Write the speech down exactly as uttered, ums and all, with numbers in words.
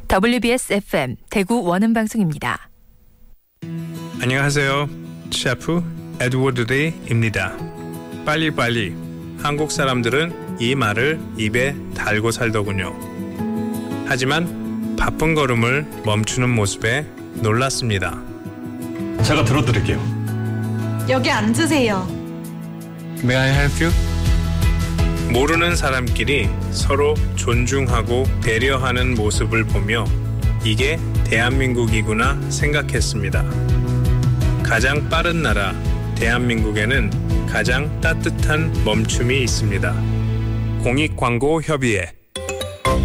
더블유비에스 에프엠 대구 원음방송입니다. 안녕하세요. 셰프 에드워드 리입니다. 빨리빨리. 한국 사람들은 이 말을 입에 달고 살더군요. 하지만 바쁜 걸음을 멈추는 모습에 놀랐습니다. 제가 들어드릴게요. 여기 앉으세요. May I help you? 모르는 사람끼리 서로 존중하고 배려하는 모습을 보며 이게 대한민국이구나 생각했습니다. 가장 빠른 나라 대한민국에는 가장 따뜻한 멈춤이 있습니다. 공익광고협의회